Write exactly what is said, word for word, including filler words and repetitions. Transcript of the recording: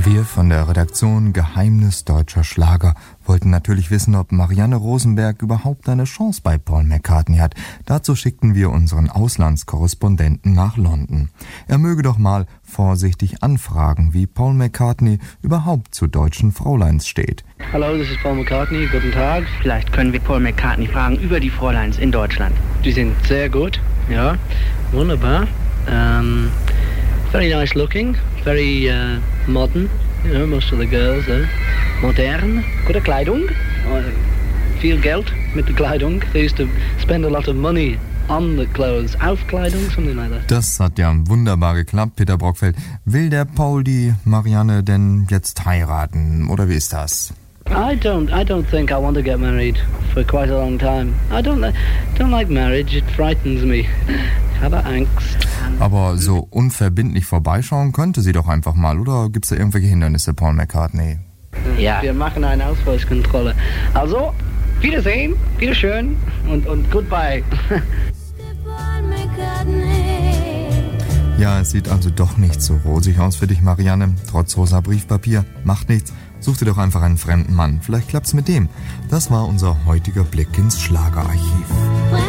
Wir von der Redaktion Geheimnis deutscher Schlager wollten natürlich wissen, ob Marianne Rosenberg überhaupt eine Chance bei Paul McCartney hat. Dazu schickten wir unseren Auslandskorrespondenten nach London. Er möge doch mal vorsichtig anfragen, wie Paul McCartney überhaupt zu deutschen Fräuleins steht. Hallo, das ist Paul McCartney. Guten Tag. Vielleicht können wir Paul McCartney fragen über die Fräuleins in Deutschland. Die sind sehr gut. Ja, wunderbar. Um, very nice looking. Very uh, modern. You know, most of the girls there. Modern. Gute Kleidung. Uh, viel Geld mit der Kleidung. They used to spend a lot of money on the clothes. Auf Kleidung, something like that. Das hat ja wunderbar geklappt, Peter Brockfeld. Will der Paul die Marianne denn jetzt heiraten, oder wie ist das? I don't. I don't think I want to get married for quite a long time. I don't. Don't like marriage. It frightens me. Ich habe Angst. Aber so unverbindlich vorbeischauen könnte sie doch einfach mal, oder gibt's da irgendwelche Hindernisse, Paul McCartney? Ja. Wir machen eine Ausweiskontrolle. Also, Wiedersehen, Wiederschön und, und goodbye. Ja, es sieht also doch nicht so rosig aus für dich, Marianne. Trotz rosa Briefpapier. Macht nichts. Such dir doch einfach einen fremden Mann. Vielleicht klappt's mit dem. Das war unser heutiger Blick ins Schlagerarchiv.